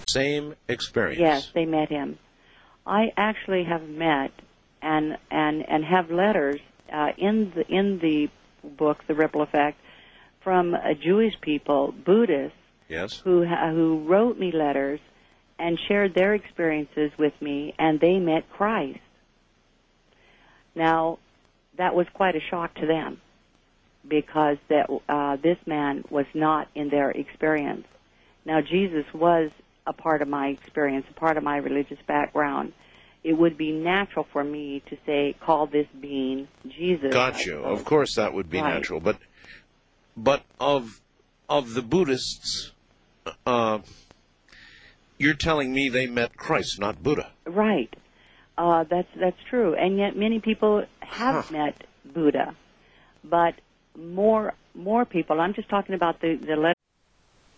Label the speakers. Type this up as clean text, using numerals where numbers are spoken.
Speaker 1: same experience.
Speaker 2: Yes, they met him. I actually have met and have letters in the book, The Ripple Effect, from Jewish people, Buddhists,
Speaker 1: Yes.
Speaker 2: who wrote me letters and shared their experiences with me, and they met Christ. Now, that was quite a shock to them, because this man was not in their experience. Now, Jesus was a part of my experience, a part of my religious background. It would be natural for me to say, call this being Jesus.
Speaker 1: Got you. Of course that would be
Speaker 2: Right.
Speaker 1: natural. But of the Buddhists, you're telling me they met Christ, not Buddha.
Speaker 2: Right. That's true. And yet many people have met Buddha. But more people, I'm just talking about the letters